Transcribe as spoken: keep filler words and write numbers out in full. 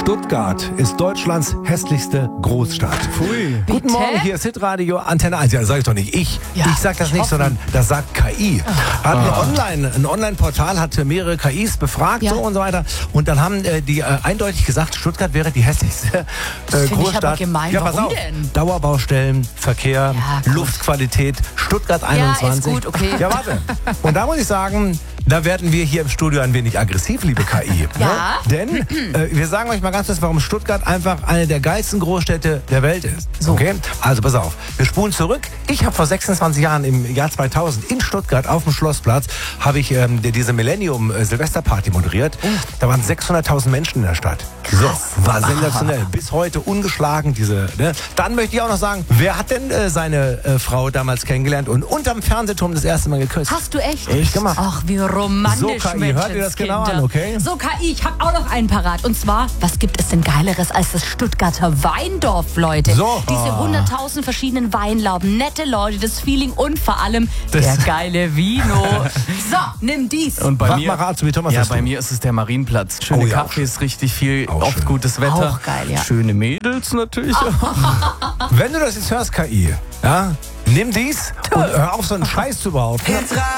Stuttgart ist Deutschlands hässlichste Großstadt. Pfui. Guten Bitte? Morgen, hier ist Hitradio Antenne eins. Ja, das sage ich doch nicht ich. Ja, ich sag das ich nicht, hoffe. sondern das sagt K I. Hat Ah. ein Online, ein Online-Portal hat mehrere K Is befragt Ja. so und so weiter. Und dann haben äh, die äh, eindeutig gesagt, Stuttgart wäre die hässlichste äh, finde ich Großstadt. aber gemein. Ja, pass Warum auf. denn? Dauerbaustellen, Verkehr, Ja, gut. Luftqualität, Stuttgart Ja, einundzwanzig. ist gut, okay. Ja, warte. Und da muss ich sagen, da werden wir hier im Studio ein wenig aggressiv, liebe K I. Ja. Ne? Denn äh, wir sagen euch mal ganz kurz, warum Stuttgart einfach eine der geilsten Großstädte der Welt ist. So. Okay? Also pass auf, wir spulen zurück. Ich habe vor sechsundzwanzig Jahren im Jahr zweitausend in Stuttgart auf dem Schlossplatz habe ich ähm, die- diese Millennium äh, Silvesterparty moderiert. Da waren sechshunderttausend Menschen in der Stadt. So, war sensationell. Bis heute ungeschlagen diese. Ne? Dann möchte ich auch noch sagen, wer hat denn äh, seine äh, Frau damals kennengelernt und unterm Fernsehturm das erste Mal geküsst? Hast du echt? Echt gemacht. Ach, wie romantisch, So, K I, hört ihr das genau an, okay? So, K I, ich habe auch noch einen parat. Und zwar, was gibt es denn Geileres als das Stuttgarter Weindorf, Leute? So. Diese hunderttausend verschiedenen Weinlauben, nette Leute, das Feeling und vor allem Das- der geile Vino. So, nimm dies. Und bei Mach mir, mal Rat zu mir, Thomas. ja, hast bei du? mir ist es der Marienplatz. Schöne Oh ja, auch Kaffee ist richtig viel, Auch oft schön. gutes Wetter. Auch geil, ja. Schöne Mädels natürlich. Wenn du das jetzt hörst, K I, ja, nimm dies und hör auf, so einen Scheiß zu behaupten.